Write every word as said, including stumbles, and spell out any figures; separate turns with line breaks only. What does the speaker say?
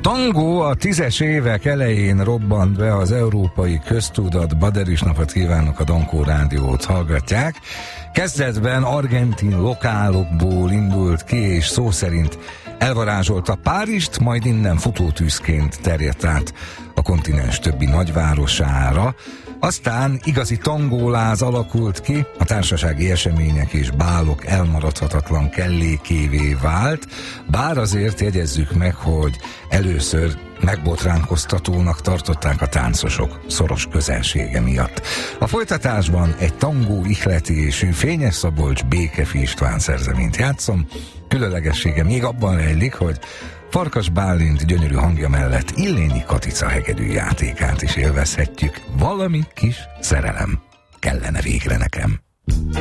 Tangó a tízes évek elején robbant be az európai köztudat. Bader is napot kívánok, a Dankó Rádiót hallgatják. Kezdetben argentin lokálokból indult ki, és szó szerint elvarázsolta Párizst, majd innen futótűzként terjedt át a kontinens többi nagyvárosára. Aztán igazi tangóláz alakult ki, a társasági események és bálok elmaradhatatlan kellékévé vált, bár azért jegyezzük meg, hogy először megbotránkoztatónak tartották a táncosok szoros közelsége miatt. A folytatásban egy tangó ihletésű Fényes Szabolcs Békefi István szerzeményt játszom. Különlegessége még abban rejlik, hogy Farkas Bálint gyönyörű hangja mellett Illényi Katica hegedű játékát is élvezhetjük. Valami kis szerelem kellene végre nekem.